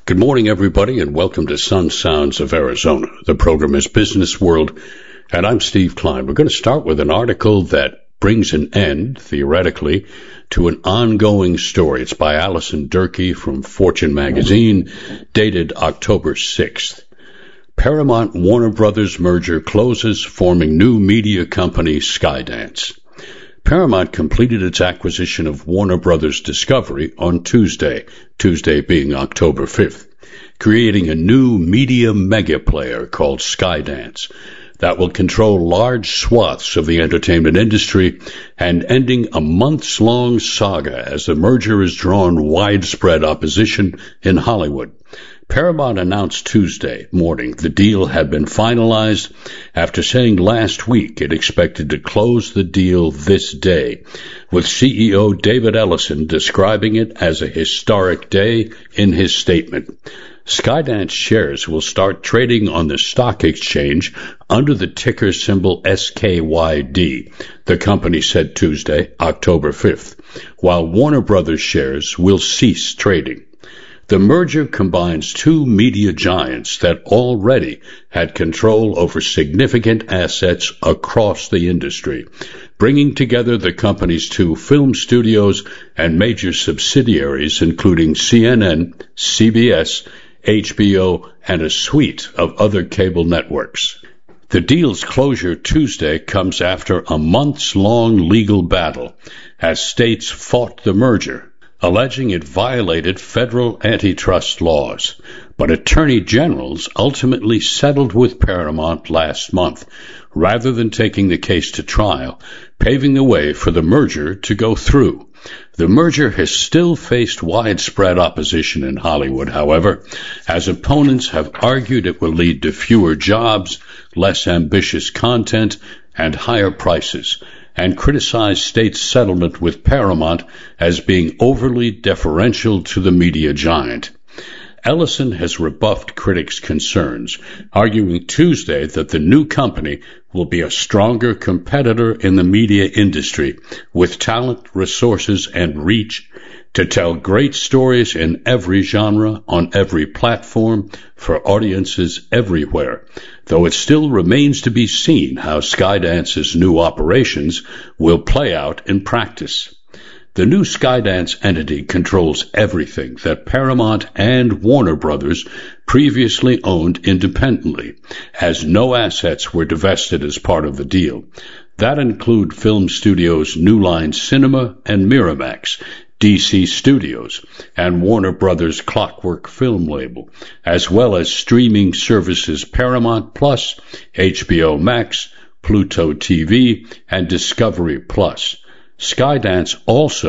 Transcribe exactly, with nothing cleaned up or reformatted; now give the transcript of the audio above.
Good morning, everybody, and welcome to Sun Sounds of Arizona. The program is Business World, and I'm Steve Klein. We're going to start with an article that brings an end, theoretically, to an ongoing story. It's by Allison Durkee from Fortune magazine, dated October sixth. Paramount-Warner Brothers merger closes, forming new media company Skydance. Paramount completed its acquisition of Warner Brothers Discovery on Tuesday, Tuesday being October fifth, creating a new media mega player called Skydance that will control large swaths of the entertainment industry and ending a months-long saga as the merger has drawn widespread opposition in Hollywood. Paramount announced Tuesday morning the deal had been finalized after saying last week it expected to close the deal this day, with C E O David Ellison describing it as a historic day in his statement. Skydance shares will start trading on the stock exchange under the ticker symbol S K Y D, the company said Tuesday, October fifth, while Warner Brothers shares will cease trading. The merger combines two media giants that already had control over significant assets across the industry, bringing together the company's two film studios and major subsidiaries, including C N N, C B S, H B O, and a suite of other cable networks. The deal's closure Tuesday comes after a months-long legal battle as states fought the merger, alleging it violated federal antitrust laws. But attorney generals ultimately settled with Paramount last month, rather than taking the case to trial, paving the way for the merger to go through. The merger has still faced widespread opposition in Hollywood, however, as opponents have argued it will lead to fewer jobs, less ambitious content, and higher prices, and criticized state settlement with Paramount as being overly deferential to the media giant. Ellison has rebuffed critics' concerns, arguing Tuesday that the new company will be a stronger competitor in the media industry with talent, resources, and reach to tell great stories in every genre, on every platform, for audiences everywhere, though it still remains to be seen how Skydance's new operations will play out in practice. The new Skydance entity controls everything that Paramount and Warner Brothers previously owned independently, as no assets were divested as part of the deal. That include film studios New Line Cinema and Miramax, D C Studios, and Warner Brothers Clockwork Film label, as well as streaming services Paramount Plus, H B O Max, Pluto T V, and Discovery Plus. Skydance also